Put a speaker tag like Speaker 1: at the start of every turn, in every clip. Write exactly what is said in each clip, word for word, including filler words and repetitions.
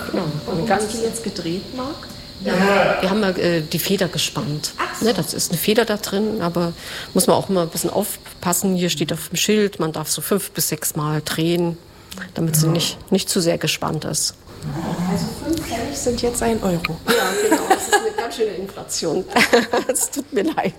Speaker 1: Ja, und hast du jetzt gedreht, Marc? Ja. Wir haben ja äh, die Feder gespannt. Ach so. Ne, das ist eine Feder da drin, aber muss man auch immer ein bisschen aufpassen. Hier steht auf dem Schild, man darf so fünf bis sechs Mal drehen, damit sie nicht, nicht zu sehr gespannt ist.
Speaker 2: Also fünf Pfennig sind jetzt ein Euro.
Speaker 1: Ja, genau. Das ist eine ganz schöne Inflation. Es tut mir leid.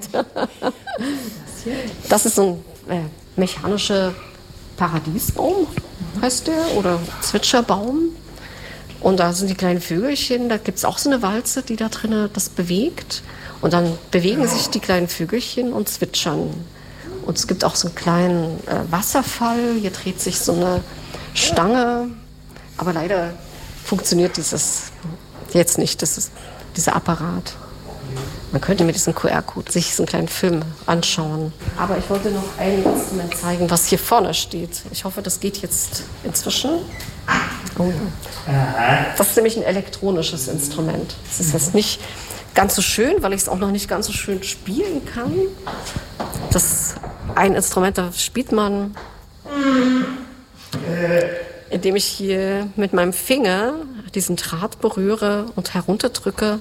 Speaker 1: Das ist so ein äh, mechanischer Paradiesbaum, heißt der, oder Zwitscherbaum. Und da sind die kleinen Vögelchen, da gibt es auch so eine Walze, die da drinnen das bewegt. Und dann bewegen sich die kleinen Vögelchen und zwitschern. Und es gibt auch so einen kleinen äh, Wasserfall, hier dreht sich so eine Stange. Aber leider funktioniert dieses jetzt nicht, das ist dieser Apparat. Man könnte mit diesem Q R-Code sich so einen kleinen Film anschauen. Aber ich wollte noch ein Instrument zeigen, was hier vorne steht. Ich hoffe, das geht jetzt inzwischen. Oh. Das ist nämlich ein elektronisches Instrument. Das ist jetzt nicht ganz so schön, weil ich es auch noch nicht ganz so schön spielen kann. Das ist ein Instrument, da spielt man, indem ich hier mit meinem Finger diesen Draht berühre und herunterdrücke.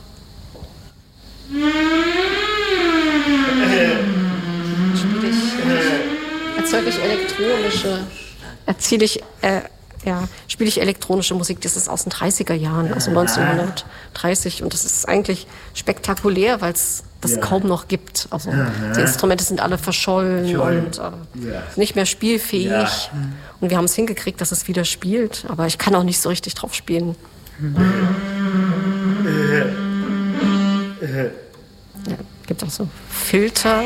Speaker 1: Spiele ich, erzeuge ich elektronische, erziele ich, äh, ja, spiele ich elektronische Musik. Das ist aus den dreißiger Jahren, also neunzehnhundertdreißig. Und das ist eigentlich spektakulär, weil es das ja. kaum noch gibt. Also die Instrumente sind alle verschollen Schön. und äh, ja. nicht mehr spielfähig. Ja. Und wir haben es hingekriegt, dass es wieder spielt. Aber ich kann auch nicht so richtig drauf spielen. Ja, gibt auch so Filter.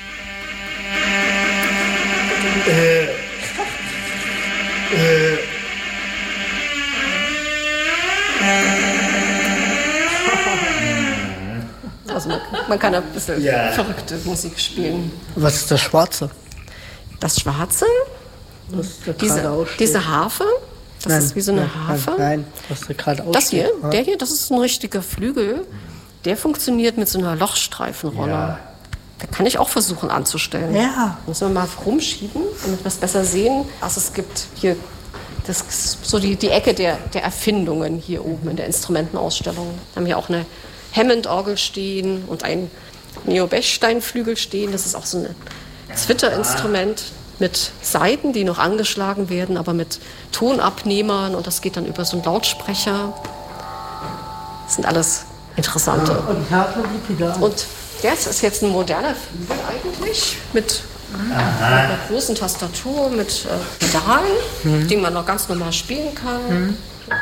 Speaker 1: Also man, man kann ein bisschen ja. verrückte Musik spielen.
Speaker 3: Was ist das Schwarze?
Speaker 1: Das Schwarze? Diese, diese Harfe? Das nein, ist wie so eine
Speaker 3: nein,
Speaker 1: Harfe.
Speaker 3: Nein, was da gerade aussteht.
Speaker 1: Das hier, ja. der hier, das ist ein richtiger Flügel. Der funktioniert mit so einer Lochstreifenrolle. Ja. Da kann ich auch versuchen anzustellen.
Speaker 3: Ja.
Speaker 1: Müssen wir mal rumschieben, damit wir es besser sehen. Also es gibt hier das ist so die, die Ecke der, der Erfindungen hier oben in der Instrumentenausstellung. Wir haben hier auch eine Hammond-Orgel stehen und ein Neo-Bechstein-Flügel stehen. Das ist auch so ein Zwitterinstrument mit Saiten, die noch angeschlagen werden, aber mit Tonabnehmern. Und das geht dann über so einen Lautsprecher. Das sind alles interessante.
Speaker 3: Und Harfe,
Speaker 1: und das ist jetzt ein moderner Flügel eigentlich mit, mit einer großen Tastatur, mit äh, Pedalen, mhm. die man noch ganz normal spielen kann. Mhm.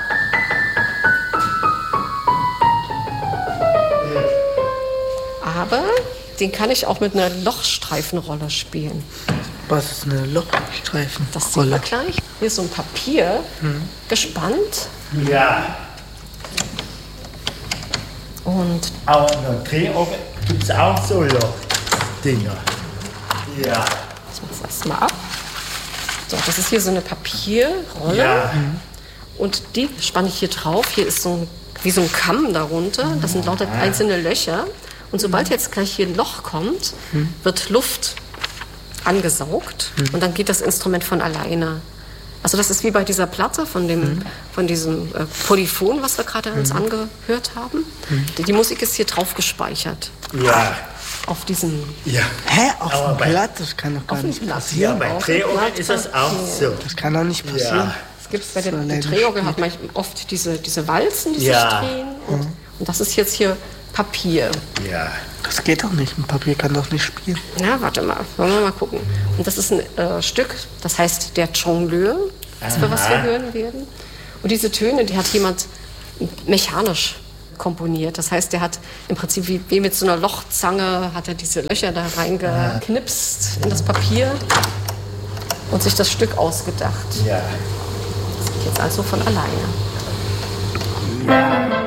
Speaker 1: Aber den kann ich auch mit einer Lochstreifenrolle spielen.
Speaker 3: Was ist eine Lochstreifenrolle?
Speaker 1: Das sehen wir gleich. Hier ist so ein Papier mhm. gespannt.
Speaker 4: Ja.
Speaker 1: Und
Speaker 4: aber in der Drehorgel gibt es auch so Lochdinger. Ja.
Speaker 1: Ich mach's erstmal ab. So, das ist hier so eine Papierrolle.
Speaker 4: Ja.
Speaker 1: Und die spanne ich hier drauf. Hier ist so ein, wie so ein Kamm darunter. Das sind lauter einzelne Löcher. Und sobald jetzt gleich hier ein Loch kommt, wird Luft angesaugt. Und dann geht das Instrument von alleine. Also das ist wie bei dieser Platte von dem, mhm. von diesem äh, Polyphon, was wir gerade mhm. uns angehört haben. Mhm. Die, die Musik ist hier drauf gespeichert.
Speaker 4: Ja.
Speaker 1: Auf diesem...
Speaker 4: Ja.
Speaker 3: Hä? Auf dem Blatt? Das kann doch gar nicht passieren.
Speaker 4: Ja, bei Drehorgeln ist das auch so.
Speaker 3: Das kann doch nicht passieren.
Speaker 4: Ja.
Speaker 1: Es gibt bei der, der Drehorgel hat man oft diese, diese Walzen, die
Speaker 4: ja.
Speaker 1: sich drehen. Und, mhm. und das ist jetzt hier Papier.
Speaker 4: Ja.
Speaker 3: Das geht doch nicht. Ein Papier kann doch nicht spielen.
Speaker 1: Na, warte mal. Wollen wir mal gucken. Und das ist ein äh, Stück, das heißt Der Jongleur, für was wir hören werden. Und diese Töne, die hat jemand mechanisch komponiert. Das heißt, der hat im Prinzip wie, wie mit so einer Lochzange hat er diese Löcher da reingeknipst in das Papier und sich das Stück ausgedacht.
Speaker 4: Ja.
Speaker 1: Das geht jetzt also von alleine.
Speaker 4: Ja.